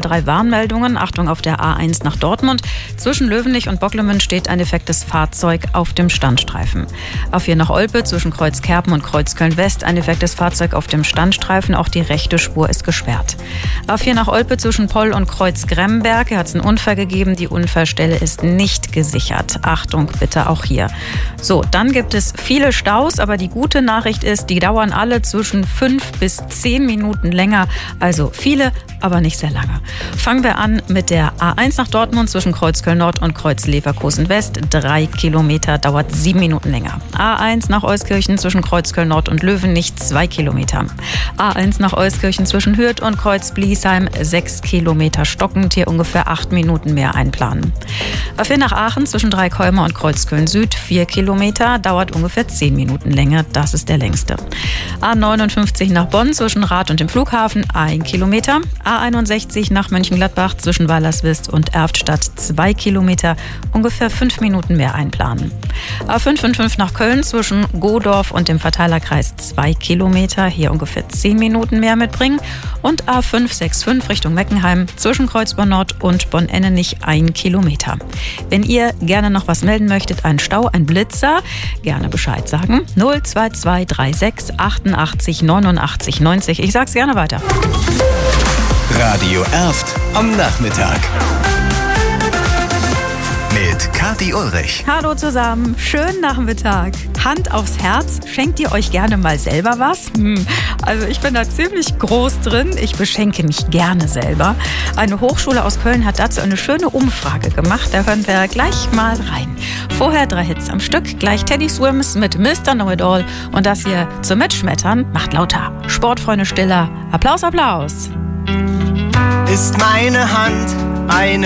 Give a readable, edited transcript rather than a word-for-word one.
3 Warnmeldungen. Achtung auf der A1 nach Dortmund. Zwischen Löwenich und Bocklemünd steht ein defektes Fahrzeug auf dem Standstreifen. A4 nach Olpe zwischen Kreuzkerpen und Kreuzköln-West ein defektes Fahrzeug auf dem Standstreifen. Auch die rechte Spur ist gesperrt. A4 nach Olpe zwischen Poll und Kreuz-Gremberg. Hier hat es einen Unfall gegeben. Die Unfallstelle ist nicht gesichert. Achtung bitte auch hier. So, dann gibt es viele Staus, aber die gute Nachricht ist, die dauern alle zwischen 5 bis 10 Minuten länger. Also viele, aber nicht sehr lange. Fangen wir an mit der A1 nach Dortmund zwischen Kreuzköln-Nord und Kreuz-Leverkusen-West. 3 Kilometer, dauert 7 Minuten länger. A1 nach Euskirchen zwischen Kreuzköln-Nord und Löwenich 2 Kilometer. A1 nach Euskirchen zwischen Hürth und Kreuz-Bliesheim 6 Kilometer stockend, hier ungefähr 8 Minuten mehr einplanen. A4 nach Aachen zwischen Dreikolmer und Kreuzköln-Süd 4 Kilometer, dauert ungefähr 10 Minuten länger, das ist der längste. A59 nach Bonn zwischen Rath und dem Flughafen 1 Kilometer. A61 nach Mönchengladbach zwischen Wallerswist und Erftstadt 2 Kilometer, ungefähr 5 Minuten mehr einplanen. A555 nach Köln zwischen Godorf und dem Verteilerkreis 2 Kilometer, hier ungefähr 10 Minuten mehr mitbringen. Und A565 Richtung Meckenheim zwischen Kreuzborn-Nord und Bonn-Ennenich 1 Kilometer. Wenn ihr gerne noch was melden möchtet, ein Stau, ein Blitzer, gerne Bescheid sagen. 02236 88 89 90. Ich sag's gerne weiter. Radio Erft am Nachmittag. Mit Kathi Ulrich. Hallo zusammen, schönen Nachmittag. Hand aufs Herz, schenkt ihr euch gerne mal selber was? Also ich bin da ziemlich groß drin, ich beschenke mich gerne selber. Eine Hochschule aus Köln hat dazu eine schöne Umfrage gemacht, da hören wir gleich mal rein. Vorher 3 Hits am Stück, gleich Teddy Swims mit Mr. Know-It-All und das hier zum Mitschmettern macht lauter. Sportfreunde Stiller, Applaus, Applaus. Ist meine Hand eine